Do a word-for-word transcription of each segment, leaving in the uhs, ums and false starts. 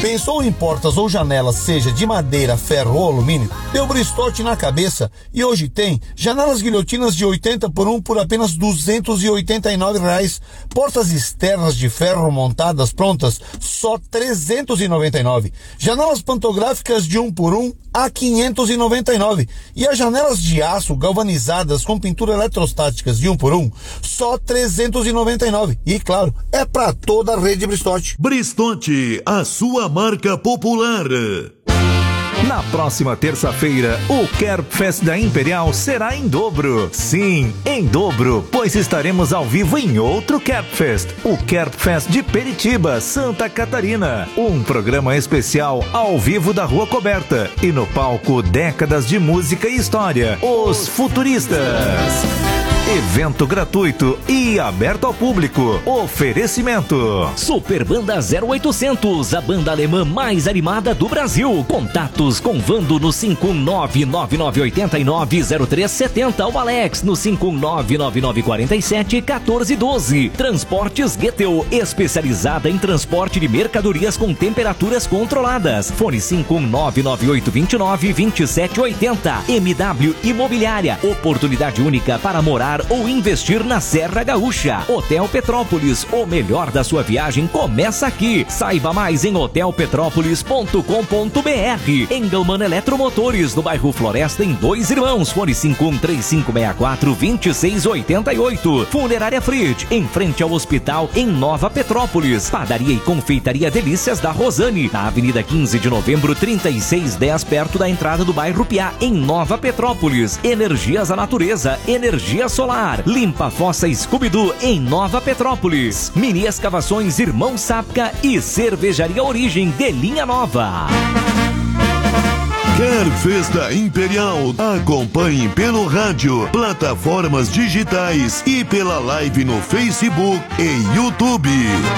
Pensou em portas ou janelas, seja de madeira, ferro ou alumínio? Deu Bristotti na cabeça e hoje tem janelas guilhotinas de oitenta por um por apenas duzentos e oitenta e nove reais. Portas externas de ferro montadas prontas, só trezentos e noventa e nove. Janelas pantográficas de um por um a quinhentos e noventa e nove. E as janelas de aço galvanizadas com pintura eletrostáticas de um por um, só trezentos e noventa e nove. E claro, é para toda a rede Bristotti. Bristotti, a sua marca popular. Na próxima terça-feira, o Kerbfest da Imperial será em dobro. Sim, em dobro, pois estaremos ao vivo em outro Kerbfest, o Kerbfest de Peritiba, Santa Catarina. Um programa especial ao vivo da Rua Coberta e no palco Décadas de Música e História, Os Futuristas. Evento gratuito e aberto ao público. Oferecimento Super Banda zero oitocentos, a banda alemã mais animada do Brasil. Contatos com Vando no cinco um nove, nove nove oito nove, zero três sete zero, o Alex no cinco um nove, nove nove quatro sete, um quatro um dois. Transportes Gettel, especializada em transporte de mercadorias com temperaturas controladas. Fone cinco um nove, nove oito dois nove, dois sete oito zero. M W Imobiliária, oportunidade única para morar ou investir na Serra Gaúcha. Hotel Petrópolis, o melhor da sua viagem começa aqui. Saiba mais em hotel petrópolis ponto com ponto b r. Engelmann Eletromotores, no bairro Floresta, em Dois Irmãos. Fone cinco um três cinco seis quatro, dois seis oito oito. Funerária Frid, em frente ao hospital, em Nova Petrópolis. Padaria e confeitaria Delícias da Rosane, na Avenida quinze de Novembro, trinta e seis dez, perto da entrada do bairro Piá, em Nova Petrópolis. Energias da Natureza, energia solar. Limpa Fossa Scooby-Doo, em Nova Petrópolis. Mini Escavações Irmão Sapka e Cervejaria Origem de Linha Nova. Kerbfest da Imperial. Acompanhe pelo rádio, plataformas digitais e pela live no Facebook e YouTube.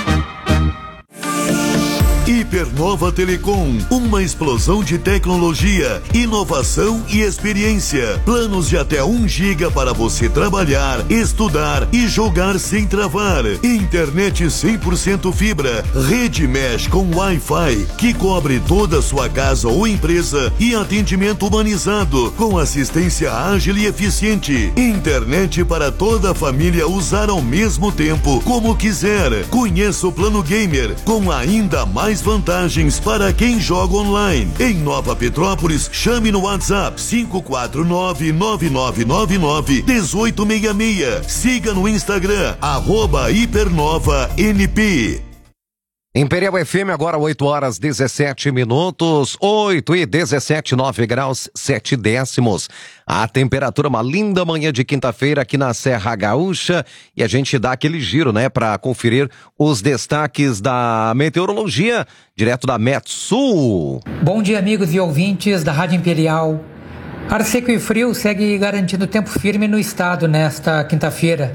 Hipernova Telecom, uma explosão de tecnologia, inovação e experiência. Planos de até um giga para você trabalhar, estudar e jogar sem travar. Internet cem por cento fibra, rede mesh com Wi-Fi que cobre toda a sua casa ou empresa e atendimento humanizado com assistência ágil e eficiente. Internet para toda a família usar ao mesmo tempo, como quiser. Conheça o plano gamer com ainda mais vantagens para quem joga online. Em Nova Petrópolis, chame no WhatsApp cinco quatro nove, nove nove nove nove, um oito seis seis. Siga no Instagram, arroba Hipernova N P. Imperial F M, agora oito horas dezessete minutos, oito e dezessete, nove graus, sete décimos. A temperatura, uma linda manhã de quinta-feira aqui na Serra Gaúcha, e a gente dá aquele giro, né, para conferir os destaques da meteorologia, direto da Metsul. Bom dia, amigos e ouvintes da Rádio Imperial. Ar seco e frio segue garantindo tempo firme no estado nesta quinta-feira.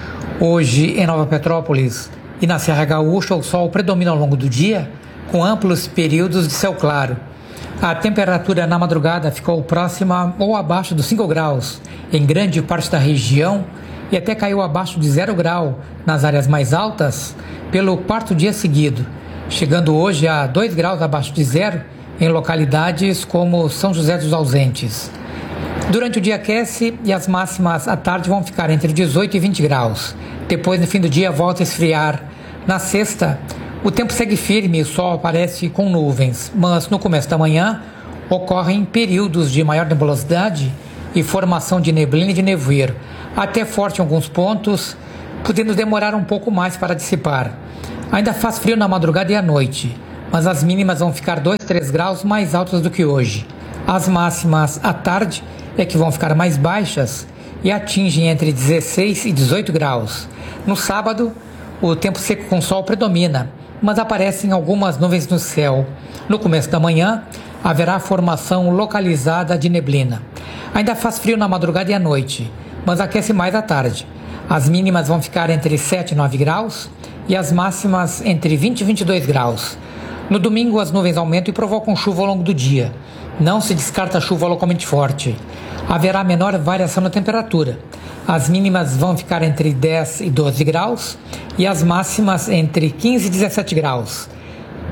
Hoje, em Nova Petrópolis e na Serra Gaúcha, o sol predomina ao longo do dia, com amplos períodos de céu claro. A temperatura na madrugada ficou próxima ou abaixo dos cinco graus em grande parte da região e até caiu abaixo de zero grau nas áreas mais altas pelo quarto dia seguido, chegando hoje a dois graus abaixo de zero em localidades como São José dos Ausentes. Durante o dia aquece e as máximas à tarde vão ficar entre dezoito e vinte graus. Depois, no fim do dia, volta a esfriar. Na sexta, o tempo segue firme e o sol aparece com nuvens, mas no começo da manhã ocorrem períodos de maior nebulosidade e formação de neblina e de nevoeiro, até forte em alguns pontos, podendo demorar um pouco mais para dissipar. Ainda faz frio na madrugada e à noite, mas as mínimas vão ficar dois, três graus mais altas do que hoje. As máximas à tarde é que vão ficar mais baixas e atingem entre dezesseis e dezoito graus. No sábado, o tempo seco com sol predomina, mas aparecem algumas nuvens no céu. No começo da manhã, haverá formação localizada de neblina. Ainda faz frio na madrugada e à noite, mas aquece mais à tarde. As mínimas vão ficar entre sete e nove graus e as máximas entre vinte e vinte e dois graus. No domingo, as nuvens aumentam e provocam chuva ao longo do dia. Não se descarta chuva localmente forte. Haverá menor variação na temperatura. As mínimas vão ficar entre dez e doze graus e as máximas entre quinze e dezessete graus.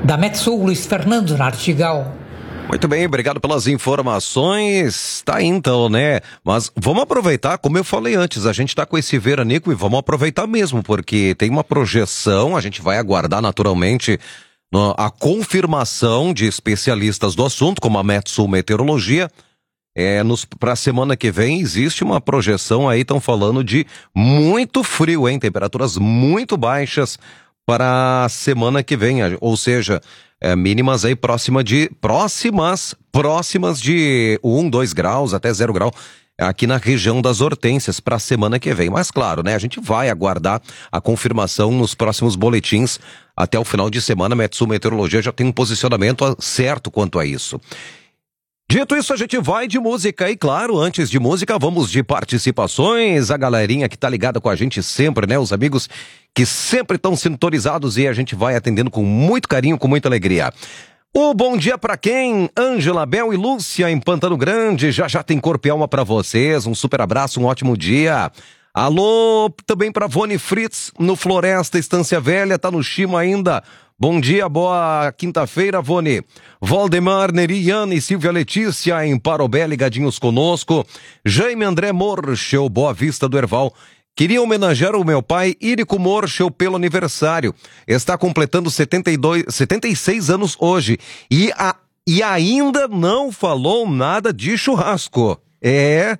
Da Metsul, Luiz Fernando Nartigal. Muito bem, obrigado pelas informações. Tá aí então, né? Mas vamos aproveitar, como eu falei antes, a gente tá com esse veranico e vamos aproveitar mesmo, porque tem uma projeção, a gente vai aguardar naturalmente a confirmação de especialistas do assunto, como a Metsul Meteorologia. É, para a semana que vem existe uma projeção aí, estão falando de muito frio, hein? Temperaturas muito baixas para a semana que vem, ou seja, é, mínimas aí próxima de, próximas, próximas de um, dois graus até zero grau aqui na região das Hortênsias para a semana que vem. Mas claro, né, a gente vai aguardar a confirmação nos próximos boletins até o final de semana. A Metsul Meteorologia já tem um posicionamento certo quanto a isso. Dito isso, a gente vai de música e, claro, antes de música, vamos de participações. A galerinha que tá ligada com a gente sempre, né? Os amigos que sempre estão sintonizados e a gente vai atendendo com muito carinho, com muita alegria. O bom dia pra quem? Ângela, Bel e Lúcia em Pantano Grande. Já já tem corpo e alma pra vocês. Um super abraço, um ótimo dia. Alô, também pra Vone Fritz no Floresta, Estância Velha, tá no Chimo ainda. Bom dia, boa quinta-feira, Vone. Valdemar, Neriane e Silvia Letícia em Parobé, ligadinhos conosco. Jaime André Morchel, Boa Vista do Herval. Queria homenagear o meu pai, Írico Morchel, pelo aniversário. Está completando setenta e dois, setenta e seis anos hoje. E, a, e ainda não falou nada de churrasco. É...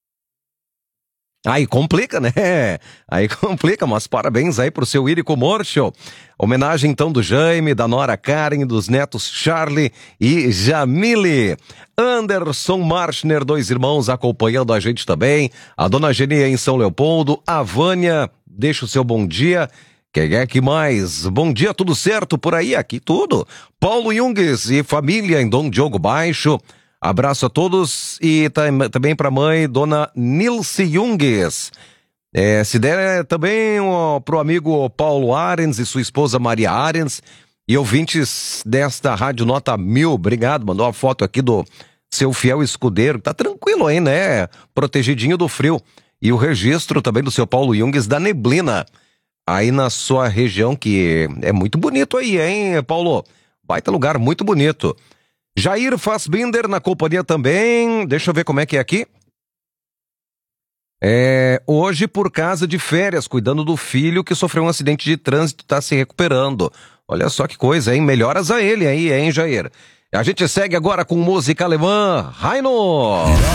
Aí complica, né? Aí complica, mas parabéns aí pro seu Írico Morchel. Homenagem então do Jaime, da nora Karen, dos netos Charlie e Jamile. Anderson Marchner, dois irmãos acompanhando a gente também. A dona Genia em São Leopoldo. A Vânia, deixa o seu bom dia. Quem é que mais? Bom dia, tudo certo por aí? Aqui tudo. Paulo Jungues e família em Dom Diogo Baixo. Abraço a todos e também para a mãe, dona Nilce Jungues. É, se der é, também para o amigo Paulo Arens e sua esposa Maria Arens e ouvintes desta Rádio Nota Mil. Obrigado, mandou uma foto aqui do seu fiel escudeiro. Tá tranquilo aí, né? Protegidinho do frio. E o registro também do seu Paulo Jungues da neblina. Aí na sua região, que é muito bonito aí, hein, Paulo? Baita lugar, muito bonito. Jair Fassbinder na companhia também. Deixa eu ver como é que é aqui. É, hoje por casa de férias, cuidando do filho que sofreu um acidente de trânsito, tá se recuperando. Olha só que coisa, hein? Melhoras a ele aí, hein, Jair? A gente segue agora com música alemã. Heino!